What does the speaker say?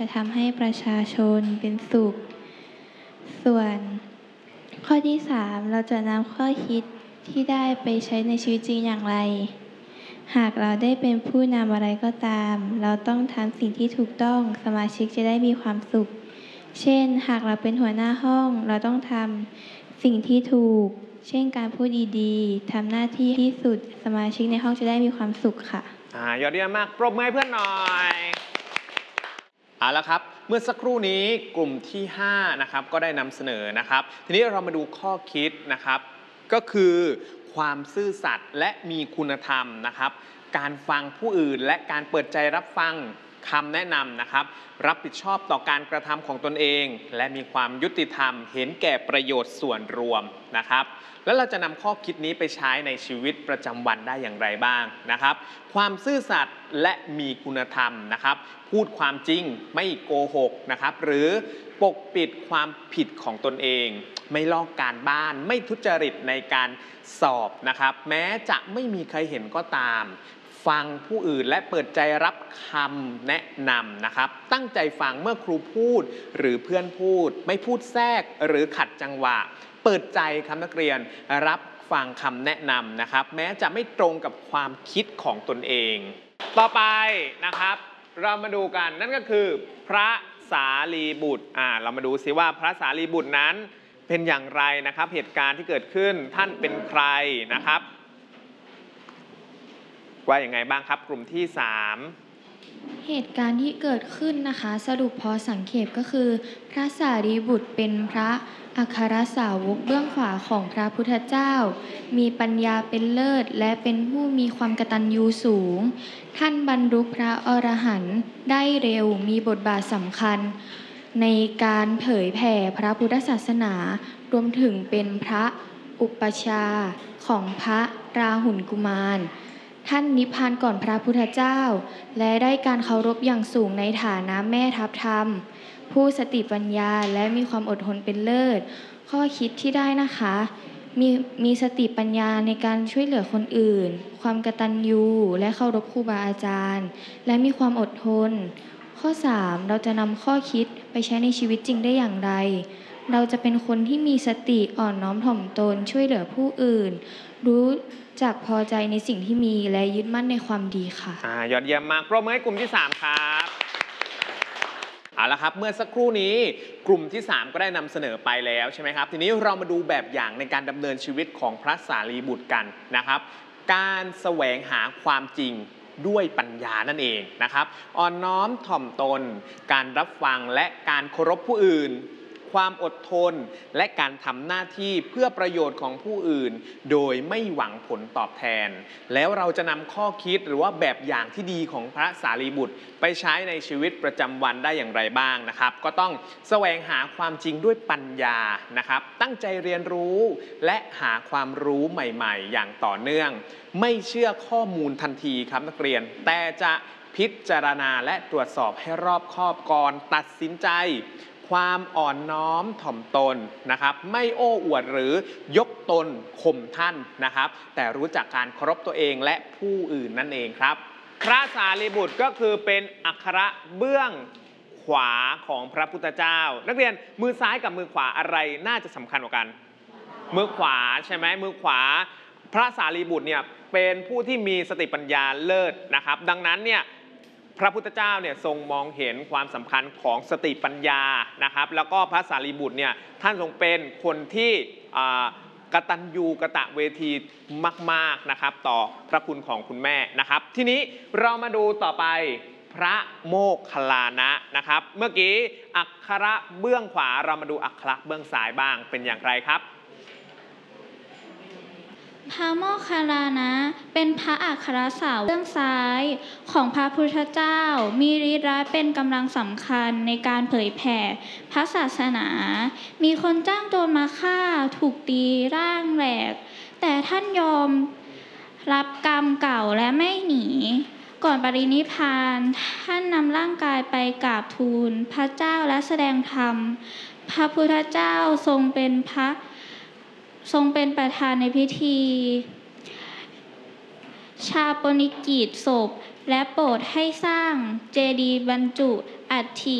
จะทำให้ประชาชนเป็นสุขส่วนข้อที่3เราจะนำข้อคิดที่ได้ไปใช้ในชีวิตจริงอย่างไรหากเราได้เป็นผู้นำอะไรก็ตามเราต้องทำสิ่งที่ถูกต้องสมาชิกจะได้มีความสุขเช่นหากเราเป็นหัวหน้าห้องเราต้องทำสิ่งที่ถูกเช่นการพูดดีๆทำหน้าที่ที่สุดสมาชิกในห้องจะได้มีความสุขค่ะยอดเยี่ยมมากปรบมือให้เพื่อนหน่อยเอาละครับเมื่อสักครู่นี้กลุ่มที่5นะครับก็ได้นำเสนอนะครับทีนี้เรามาดูข้อคิดนะครับก็คือความซื่อสัตย์และมีคุณธรรมนะครับการฟังผู้อื่นและการเปิดใจรับฟังคำแนะนำนะครับรับผิดชอบต่อการกระทำของตนเองและมีความยุติธรรมเห็นแก่ประโยชน์ส่วนรวมนะครับแล้วเราจะนำข้อคิดนี้ไปใช้ในชีวิตประจำวันได้อย่างไรบ้างนะครับความซื่อสัตย์และมีคุณธรรมนะครับพูดความจริงไม่โกหกนะครับหรือปกปิดความผิดของตนเองไม่ลอกการบ้านไม่ทุจริตในการสอบนะครับแม้จะไม่มีใครเห็นก็ตามฟังผู้อื่นและเปิดใจรับคำแนะนำนะครับตั้งใจฟังเมื่อครูพูดหรือเพื่อนพูดไม่พูดแทรกหรือขัดจังหวะเปิดใจครับนักเรียนรับฟังคำแนะนำนะครับแม้จะไม่ตรงกับความคิดของตนเองต่อไปนะครับเรามาดูกันนั่นก็คือพระสารีบุตรเรามาดูซิว่าพระสารีบุตรนั้นเป็นอย่างไรนะครับเหตุการณ์ที่เกิดขึ้นท่านเป็นใครนะครับว่าอย่างไงบ้างครับกลุ่มที่3 เหตุการณ์ที่เกิดขึ้นนะคะสรุปพอสังเขปก็คือพระสารีบุตรเป็นพระอัครสาวกเบื้องขวาของพระพุทธเจ้ามีปัญญาเป็นเลิศและเป็นผู้มีความกตัญญูสูงท่านบรรลุพระอรหันต์ได้เร็วมีบทบาทสำคัญในการเผยแผ่พระพุทธศาสนารวมถึงเป็นพระอุปชาของพระราหุลกุมารท่านนิพพานก่อนพระพุทธเจ้าและได้การเคารพอย่างสูงในฐานะแม่ทัพธรรมผู้สติปัญญาและมีความอดทนเป็นเลิศข้อคิดที่ได้นะคะมีสติปัญญาในการช่วยเหลือคนอื่นความกตัญญูและเคารพครูบาอาจารย์และมีความอดทนข้อ3เราจะนำข้อคิดไปใช้ในชีวิตจริงได้อย่างไรเราจะเป็นคนที่มีสติอ่อนน้อมถ่อมตนช่วยเหลือผู้อื่นรู้จักพอใจในสิ่งที่มีและยึดมั่นในความดีค่ะยอดเยี่ยมมากปรบมือให้กลุ่มที่3ครับเอาละครับเมื่อสักครู่นี้กลุ่มที่3ก็ได้นำเสนอไปแล้วใช่ไหมครับทีนี้เรามาดูแบบอย่างในการดำเนินชีวิตของพระสารีบุตรกันนะครับการแสวงหาความจริงด้วยปัญญานั่นเองนะครับอ่อนน้อมถ่อมตนการรับฟังและการเคารพผู้อื่นความอดทนและการทำหน้าที่เพื่อประโยชน์ของผู้อื่นโดยไม่หวังผลตอบแทนแล้วเราจะนำข้อคิดหรือว่าแบบอย่างที่ดีของพระสารีบุตรไปใช้ในชีวิตประจำวันได้อย่างไรบ้างนะครับก็ต้องแสวงหาความจริงด้วยปัญญานะครับตั้งใจเรียนรู้และหาความรู้ใหม่ๆอย่างต่อเนื่องไม่เชื่อข้อมูลทันทีครับนักเรียนแต่จะพิจารณาและตรวจสอบให้รอบคอบก่อนตัดสินใจความอ่อนน้อมถ่อมตนนะครับไม่โอ้อวดหรือยกตนข่มท่านนะครับแต่รู้จักการเคารพตัวเองและผู้อื่นนั่นเองครับพระสารีบุตรก็คือเป็นอัครเบื้องขวาของพระพุทธเจ้านักเรียนมือซ้ายกับมือขวาอะไรน่าจะสำคัญกว่ากันมือขวาใช่ไหมมือขวาพระสารีบุตรเนี่ยเป็นผู้ที่มีสติปัญญาเลิศนะครับดังนั้นเนี่ยพระพุทธเจ้าเนี่ยทรงมองเห็นความสำคัญของสติปัญญานะครับแล้วก็พระสารีบุตรเนี่ยท่านทรงเป็นคนที่กตัญญูกตเวทีมากๆนะครับต่อพระคุณของคุณแม่นะครับทีนี้เรามาดูต่อไปพระโมคคัลลานะนะครับเมื่อกี้อักขระเบื้องขวาเรามาดูอักขระเบื้องซ้ายบ้างเป็นอย่างไรครับพระโมคคัลลานะเป็นพระอัครสาวกเบื้องซ้ายของพระพุทธเจ้ามีฤทธิ์ร้ายเป็นกำลังสำคัญในการเผยแผ่พระศาสนามีคนจ้างโจรมาฆ่าถูกตีร่างแหลกแต่ท่านยอมรับกรรมเก่าและไม่หนีก่อนปรินิพพานท่านนำร่างกายไปกราบทูลพระเจ้าและแสดงธรรมพระพุทธเจ้าทรงเป็นประธานในพิธีชาปนกิจศพและโปรดให้สร้างเจดีย์บรรจุอัฐิ